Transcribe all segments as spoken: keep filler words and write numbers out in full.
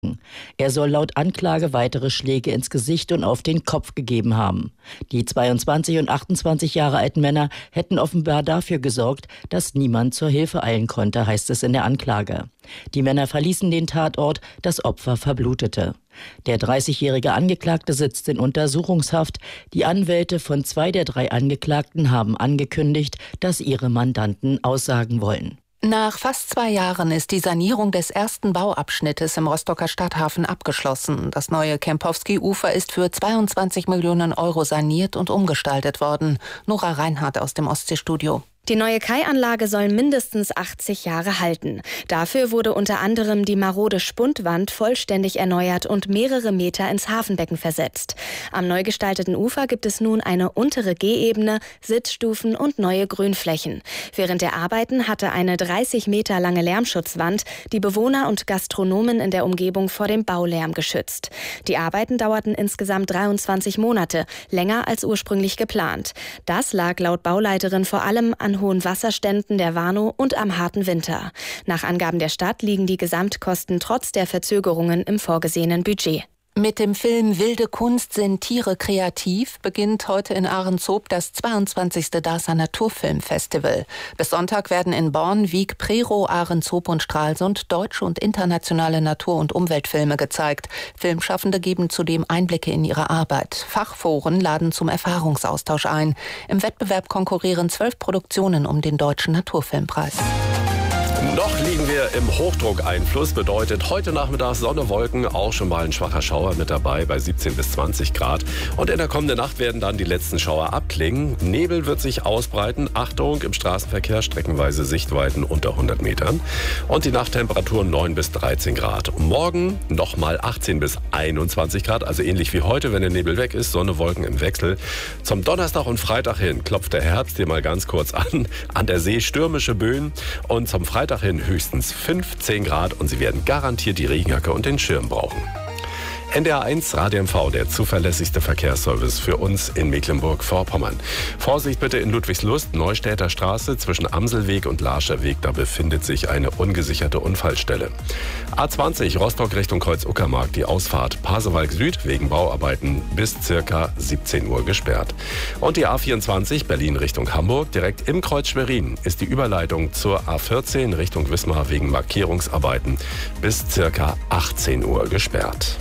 Er soll laut Anklage weitere Schläge ins Gesicht und auf den Kopf gegeben haben. Die zweiundzwanzig und achtundzwanzig Jahre alten Männer hätten offenbar dafür gesorgt, dass niemand zur Hilfe eilen konnte, heißt es in der Anklage. Die Männer verließen den Tatort, das Opfer verblutete. Der dreißigjährige Angeklagte sitzt in Untersuchungshaft. Die Anwälte von zwei der drei Angeklagten haben angekündigt, dass ihre Mandanten aussagen wollen. Nach fast zwei Jahren ist die Sanierung des ersten Bauabschnittes im Rostocker Stadthafen abgeschlossen. Das neue Kempowski-Ufer ist für zweiundzwanzig Millionen Euro saniert und umgestaltet worden. Nora Reinhardt aus dem Ostseestudio. Die neue Kaianlage soll mindestens achtzig Jahre halten. Dafür wurde unter anderem die marode Spundwand vollständig erneuert und mehrere Meter ins Hafenbecken versetzt. Am neu gestalteten Ufer gibt es nun eine untere Gehebene, Sitzstufen und neue Grünflächen. Während der Arbeiten hatte eine dreißig Meter lange Lärmschutzwand die Bewohner und Gastronomen in der Umgebung vor dem Baulärm geschützt. Die Arbeiten dauerten insgesamt dreiundzwanzig Monate, länger als ursprünglich geplant. Das lag laut Bauleiterin vor allem an hohen Wasserständen der Warnow und am harten Winter. Nach Angaben der Stadt liegen die Gesamtkosten trotz der Verzögerungen im vorgesehenen Budget. Mit dem Film Wilde Kunst sind Tiere kreativ beginnt heute in Ahrenshoop das zweiundzwanzigste DASA Naturfilmfestival. Bis Sonntag werden in Born, Wiek, Prerow, Ahrenshoop und Stralsund deutsche und internationale Natur- und Umweltfilme gezeigt. Filmschaffende geben zudem Einblicke in ihre Arbeit. Fachforen laden zum Erfahrungsaustausch ein. Im Wettbewerb konkurrieren zwölf Produktionen um den Deutschen Naturfilmpreis. Noch liegen wir im Hochdruckeinfluss, bedeutet heute Nachmittag Sonne, Wolken, auch schon mal ein schwacher Schauer mit dabei bei siebzehn bis zwanzig Grad. Und in der kommenden Nacht werden dann die letzten Schauer abklingen. Nebel wird sich ausbreiten. Achtung, im Straßenverkehr streckenweise Sichtweiten unter hundert Metern. Und die Nachttemperaturen neun bis dreizehn Grad. Morgen nochmal achtzehn bis einundzwanzig Grad, also ähnlich wie heute, wenn der Nebel weg ist, Sonne, Wolken im Wechsel. Zum Donnerstag und Freitag hin klopft der Herbst hier mal ganz kurz an. An der See stürmische Böen und zum Freitag hin höchstens fünfzehn Grad und Sie werden garantiert die Regenjacke und den Schirm brauchen. N D R eins Radio M V, der zuverlässigste Verkehrsservice für uns in Mecklenburg-Vorpommern. Vorsicht bitte in Ludwigslust, Neustädter Straße zwischen Amselweg und Larscher Weg, da befindet sich eine ungesicherte Unfallstelle. A zwanzig Rostock Richtung Kreuz-Uckermark, die Ausfahrt Pasewalk Süd wegen Bauarbeiten bis circa siebzehn Uhr gesperrt. Und die A vierundzwanzig Berlin Richtung Hamburg, direkt im Kreuz Schwerin ist die Überleitung zur A vierzehn Richtung Wismar wegen Markierungsarbeiten bis circa achtzehn Uhr gesperrt.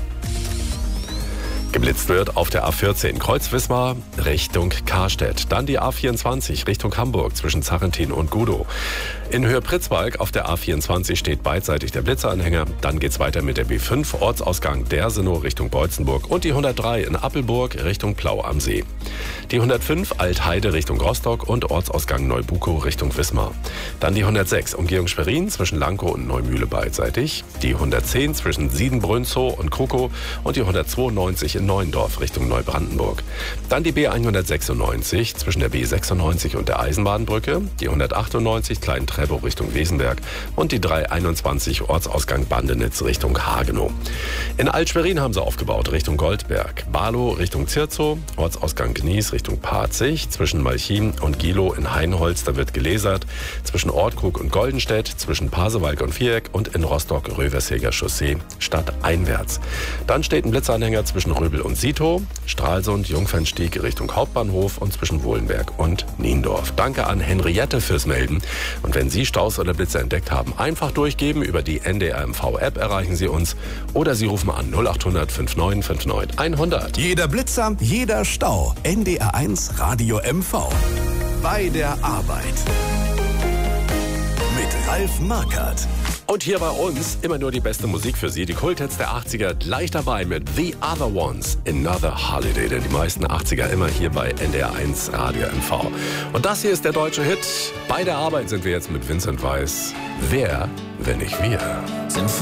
Geblitzt wird auf der A vierzehn Kreuz Wismar Richtung Karstedt. Dann die A vierundzwanzig Richtung Hamburg zwischen Zarrentin und Gudow. In Höhe Pritzwalk auf der A vierundzwanzig steht beidseitig der Blitzeranhänger. Dann geht's weiter mit der B fünf Ortsausgang Dersenow Richtung Beutzenburg und die hundertdrei in Appelburg Richtung Plau am See. Die hundertfünf Altheide Richtung Rostock und Ortsausgang Neubukow Richtung Wismar. Dann die hundertsechs Umgehung Schwerin zwischen Lankow und Neumühle beidseitig. Die hundertzehn zwischen Siedenbrünzow und Krukow und die hundertzweiundneunzig in Neuendorf Richtung Neubrandenburg. Dann die B hundertsechsundneunzig zwischen der B sechsundneunzig und der Eisenbahnbrücke, die hundertachtundneunzig Klein-Treptow Richtung Wesenberg und die dreihunderteinundzwanzig Ortsausgang Bandenitz Richtung Hagenow. In Alt-Schwerin haben sie aufgebaut Richtung Goldberg, Barlow Richtung Zirzow, Ortsausgang Gnies Richtung Parzig, zwischen Malchin und Gilow in Hainholz, da wird gelesert, zwischen Ortkrug und Goldenstedt, zwischen Pasewalk und Viereck und in Rostock Röversheger Chaussee stadteinwärts. Dann steht ein Blitzanhänger zwischen Röbel und Sitow, Stralsund, Jungfernstieg Richtung Hauptbahnhof und zwischen Wohlenberg und Niendorf. Danke an Henriette fürs Melden. Und wenn Sie Staus oder Blitze entdeckt haben, einfach durchgeben. Über die N D R M V-App erreichen Sie uns oder Sie rufen an null acht hundert neunundfünfzig neunundfünfzig hundert. Jeder Blitzer, jeder Stau. N D R eins Radio M V. Bei der Arbeit. Mit Ralf Markert. Und hier bei uns immer nur die beste Musik für Sie. Die Kulthits der achtziger gleich dabei mit The Other Ones, Another Holiday. Denn die meisten achtziger immer hier bei N D R eins Radio M V. Und das hier ist der deutsche Hit. Bei der Arbeit sind wir jetzt mit Vincent Weiss. Wer, wenn nicht wir?